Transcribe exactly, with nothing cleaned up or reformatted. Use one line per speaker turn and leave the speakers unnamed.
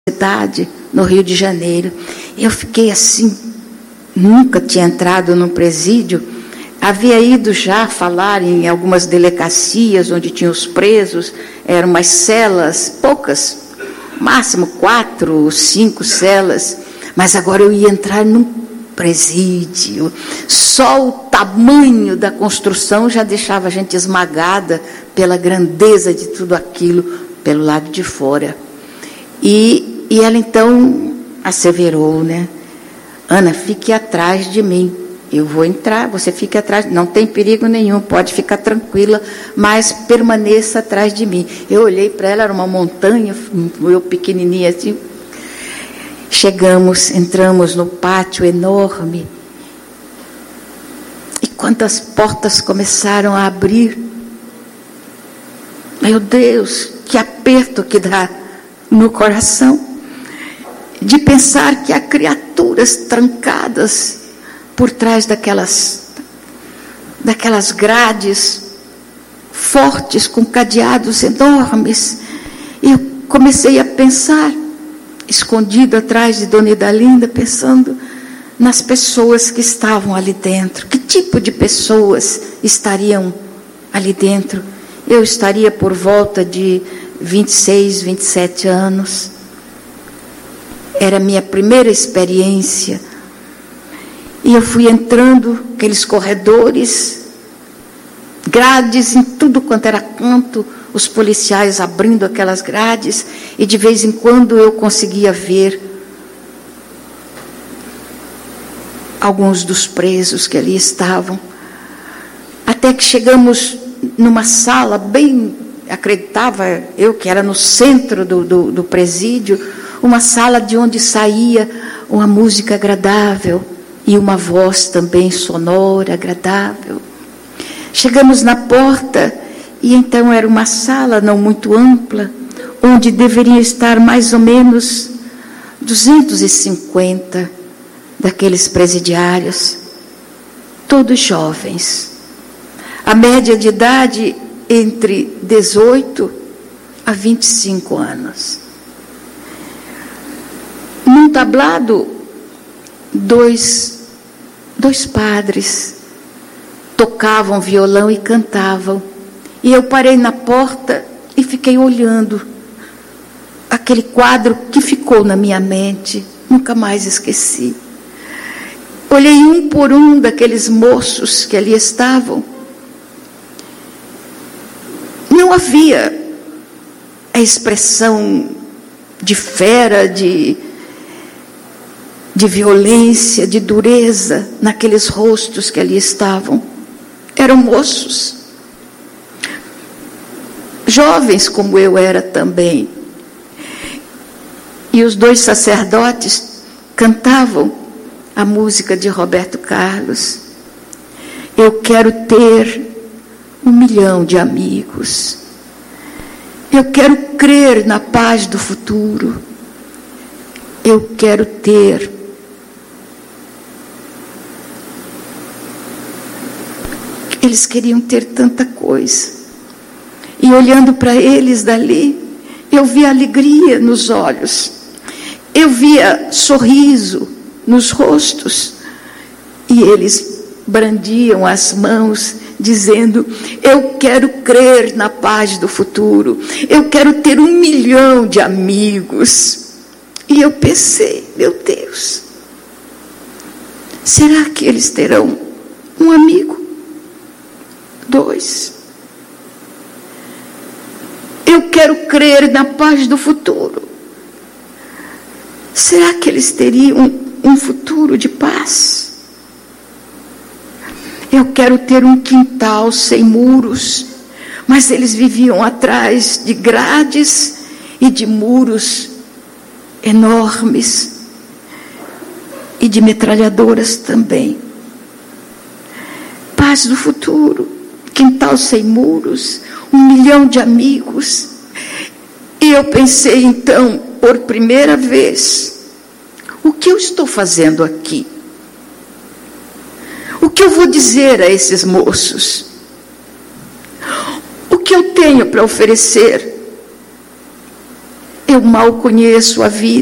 cidade, no Rio de Janeiro. Eu fiquei assim, nunca tinha entrado num presídio, havia ido já falar em algumas delegacias onde tinham os presos, eram umas celas, poucas, máximo quatro ou cinco celas, mas agora eu ia entrar num presídio. Só o tamanho da construção já deixava a gente esmagada pela grandeza de tudo aquilo pelo lado de fora. E, e ela então asseverou, né? Ana, fique atrás de mim. Eu vou entrar, você fique atrás, não tem perigo nenhum, pode ficar tranquila, mas permaneça atrás de mim. Eu olhei para ela, era uma montanha, eu pequenininha assim. Chegamos, entramos no pátio enorme. E quando as portas começaram a abrir, meu Deus, que aperto que dá no coração, de pensar que há criaturas trancadas por trás daquelas, daquelas grades fortes, com cadeados enormes. E eu comecei a pensar, escondido atrás de Dona Idalinda, pensando nas pessoas que estavam ali dentro. Que tipo de pessoas estariam ali dentro? Eu estaria por volta de vinte e seis, vinte e sete anos. Era a minha primeira experiência. E eu fui entrando aqueles corredores, grades em tudo quanto era canto, os policiais abrindo aquelas grades, e de vez em quando eu conseguia ver alguns dos presos que ali estavam. Até que chegamos numa sala bem, acreditava eu que era no centro do, do, do presídio, uma sala de onde saía uma música agradável e uma voz também sonora, agradável. Chegamos na porta e então era uma sala não muito ampla, onde deveriam estar mais ou menos duzentos e cinquenta daqueles presidiários, todos jovens. A média de idade entre dezoito a vinte e cinco anos. Num tablado, dois, dois padres tocavam violão e cantavam. E eu parei na porta e fiquei olhando aquele quadro que ficou na minha mente, nunca mais esqueci. Olhei um por um daqueles moços que ali estavam. Não havia a expressão de fera, de, de violência, de dureza naqueles rostos que ali estavam. Eram moços, jovens como eu era também. E os dois sacerdotes cantavam a música de Roberto Carlos. Eu quero ter um milhão de amigos. Eu quero crer na paz do futuro. Eu quero ter Eles queriam ter tanta coisa. E olhando para eles dali, eu via alegria nos olhos. Eu via sorriso nos rostos. E eles brandiam as mãos, dizendo, eu quero crer na paz do futuro. Eu quero ter um milhão de amigos. E eu pensei, meu Deus, será que eles terão um amigo? Dois. Eu quero crer na paz do futuro. Será que eles teriam um, um futuro de paz? Eu quero ter um quintal sem muros, mas eles viviam atrás de grades e de muros enormes e de metralhadoras também. Paz do futuro. Quintal sem muros, um milhão de amigos. E eu pensei então, por primeira vez, o que eu estou fazendo aqui? O que eu vou dizer a esses moços? O que eu tenho para oferecer? Eu mal conheço a vida.